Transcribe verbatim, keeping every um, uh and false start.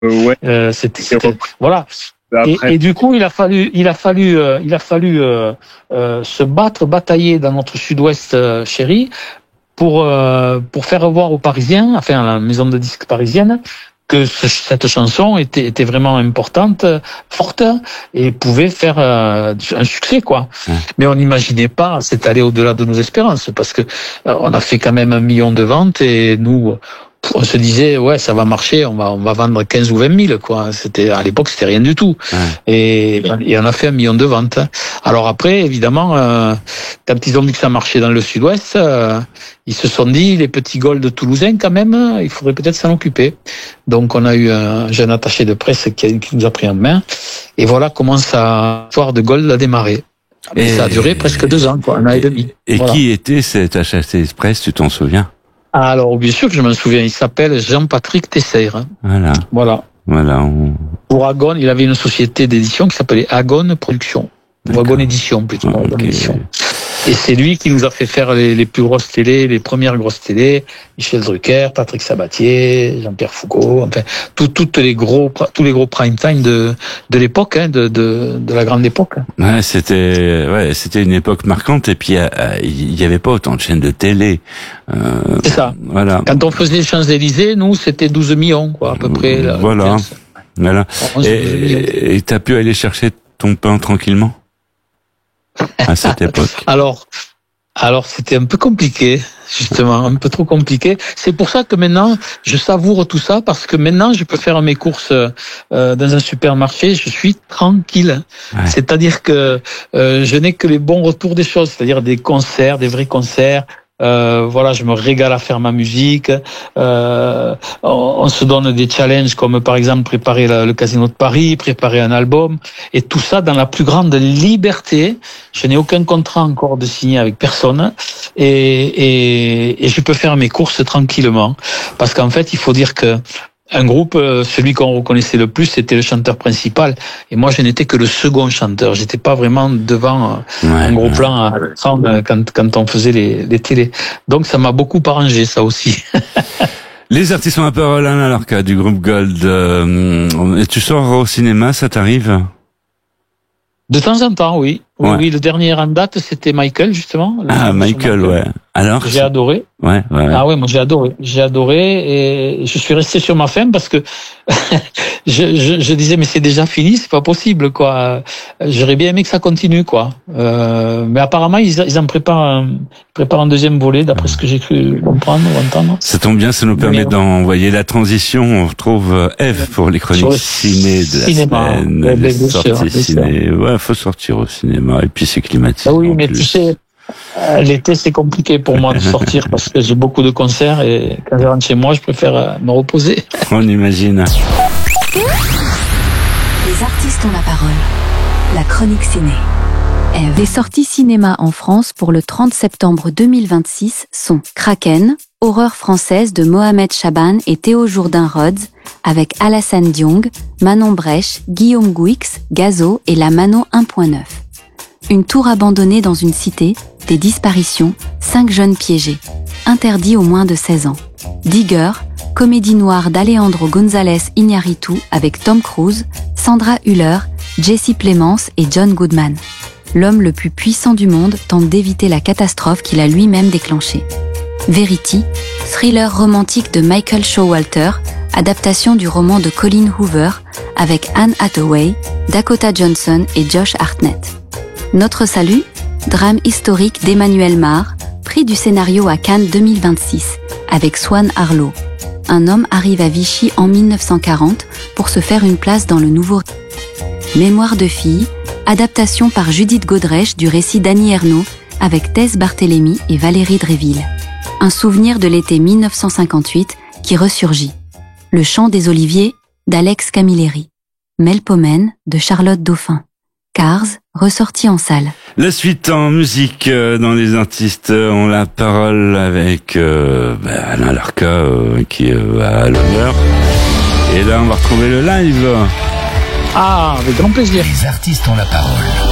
Euh, ouais. Euh, c'était, c'était voilà. Et, et du coup, il a fallu, il a fallu, euh, il a fallu euh, euh, se battre, batailler dans notre sud-ouest euh, chéri pour euh, pour faire voir aux Parisiens, enfin à la maison de disques parisienne, que ce, cette chanson était était vraiment importante, forte et pouvait faire euh, un succès quoi. Mmh. Mais on n'imaginait pas, c'est allé au-delà de nos espérances parce que euh, on a fait quand même un million de ventes et nous. On se disait ouais ça va marcher, on va on va vendre quinze ou vingt mille quoi. C'était à l'époque c'était rien du tout. Ouais. Et, et on a fait un million de ventes. Alors après évidemment euh, quand ils ont vu que ça marchait dans le Sud-Ouest, euh, ils se sont dit les petits Gold toulousains quand même, il faudrait peut-être s'en occuper. Donc on a eu un jeune attaché de presse qui, a, qui nous a pris en main. Et voilà comment sa histoire de Gold a démarré. Et, et ça a duré presque deux ans quoi, un an et, et demi. Et voilà. Qui était cet attaché de presse, tu t'en souviens? Alors, bien sûr que je m'en souviens. Il s'appelle Jean-Patrick Tesser. Voilà. Voilà. Voilà. On... Pour Agon, il avait une société d'édition qui s'appelait Agon Production. Ou Agon Édition, plutôt. Ah, okay. Agon Édition. Et c'est lui qui nous a fait faire les, les plus grosses télés, les premières grosses télés. Michel Drucker, Patrick Sabatier, Jean-Pierre Foucault, enfin, tout, toutes les gros, tous les gros prime time de, de l'époque, hein, de, de, de la grande époque. Ouais, c'était, ouais, c'était une époque marquante et puis, il y avait pas autant de chaînes de télé. Euh, c'est ça. Voilà. Quand on faisait les Champs-Élysées, nous, c'était douze millions, quoi, à peu près. Là, voilà. Voilà. Et, et t'as pu aller chercher ton pain tranquillement? À cette époque. Alors, alors c'était un peu compliqué, justement, un peu trop compliqué. C'est pour ça que maintenant, je savoure tout ça, parce que maintenant, je peux faire mes courses euh, dans un supermarché, je suis tranquille. Ouais. C'est-à-dire que euh, je n'ai que les bons retours des choses, c'est-à-dire des concerts, des vrais concerts. Euh, voilà, je me régale à faire ma musique. Euh, on, on se donne des challenges comme par exemple préparer la, le Casino de Paris, préparer un album, et tout ça dans la plus grande liberté. Je n'ai aucun contrat encore de signer avec personne, et, et, et je peux faire mes courses tranquillement. Parce qu'en fait, il faut dire que un groupe, celui qu'on reconnaissait le plus, c'était le chanteur principal. Et moi, je n'étais que le second chanteur. J'étais pas vraiment devant ouais, un gros ouais. plan à quand, quand on faisait les, les télés. Donc, ça m'a beaucoup arrangé, ça aussi. Les artistes ont la parole, Alain Lorca du groupe Gold. Euh, tu sors au cinéma, ça t'arrive? De temps en temps, oui. Oui, ouais. oui, le dernier en date, c'était Michael, justement. Ah, Michael, Michael, ouais. Alors? J'ai adoré. Ouais, ouais, ouais. Ah ouais, moi j'ai adoré. J'ai adoré et je suis resté sur ma faim parce que je, je, je disais mais c'est déjà fini, c'est pas possible quoi. J'aurais bien aimé que ça continue quoi. Euh, mais apparemment ils, ils en préparent un, ils préparent un deuxième volet d'après ce que j'ai cru comprendre ou entendre. Ça tombe bien, ça nous permet mais, d'envoyer la transition. On retrouve Eve pour les chroniques ciné de la cinéma, semaine. Ouais, les sorties ciné. Ouais, faut sortir au cinéma et puis c'est climatique. Ah oui, mais plus. Tu sais. L'été, c'est compliqué pour moi de sortir parce que j'ai beaucoup de concerts et quand je rentre chez moi, je préfère me reposer. On imagine. Les artistes ont la parole. La chronique ciné. Eve. Les sorties cinéma en France pour le trente septembre deux mille vingt-six sont Kraken, horreur française de Mohamed Chaban et Théo Jourdain-Rhodes, avec Alassane Diong, Manon Brèche, Guillaume Gouix, Gazo et la Mano un point neuf. Une tour abandonnée dans une cité, des disparitions, cinq jeunes piégés, interdits aux moins de seize ans. Digger, comédie noire d'Alejandro González Iñárritu avec Tom Cruise, Sandra Hüller, Jesse Plemons et John Goodman. L'homme le plus puissant du monde tente d'éviter la catastrophe qu'il a lui-même déclenchée. Verity, thriller romantique de Michael Showalter, adaptation du roman de Colin Hoover avec Anne Hathaway, Dakota Johnson et Josh Hartnett. Notre salut, drame historique d'Emmanuel Mar, prix du scénario à Cannes deux mille vingt-six, avec Swan Arlo. Un homme arrive à Vichy en mille neuf cent quarante pour se faire une place dans le nouveau... Mémoire de fille, adaptation par Judith Godrèche du récit d'Annie Ernaux, avec Tess Barthélémy et Valérie Dréville. Un souvenir de l'été mille neuf cent cinquante-huit qui ressurgit. Le chant des oliviers d'Alex Camilleri. Melpomène de Charlotte Dauphin. Cars, ressorti en salle. La suite en musique euh, dans les artistes euh, ont la parole avec euh, bah, Alain Lorca euh, qui euh, a l'honneur. Et là, on va retrouver le live. Ah, avec grand plaisir. Les artistes ont la parole.